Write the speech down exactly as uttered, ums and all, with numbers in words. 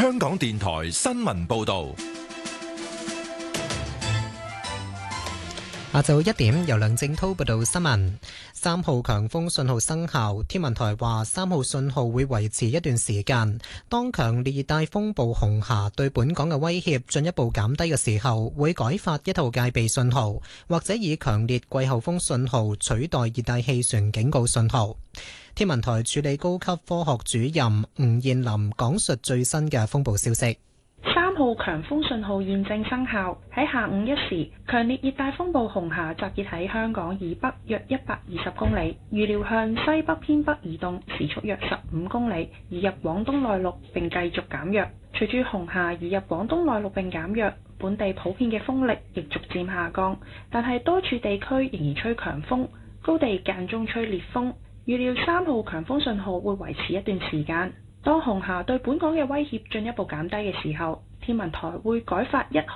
香港電台新聞報道。 下晝一點，由梁正濤報道新聞。三號強風信號生效，天文台話三號信號會維持一段時間。當強烈熱帶風暴紅霞對本港嘅威脅進一步減低嘅時候，會改發一套戒備信號，或者以強烈季候風信號取代熱帶氣旋警告信號。天文台助理高級科學主任吳彥霖講述最新嘅風暴消息。 三號強風信號現正生效。喺下午一時，強烈熱帶風暴紅霞集結喺香港以北約一百二十公里，預料向西北偏北移動，時速約十五公里，移入廣東內陸並繼續減弱。隨住紅霞移入廣東內陸並減弱，本地普遍嘅風力亦逐漸下降，但係多處地區仍然吹強風，高地間中吹烈風。預料三號強風信號會維持一段時間。當紅霞對本港嘅威脅進一步減低嘅時候，天文台會改發一號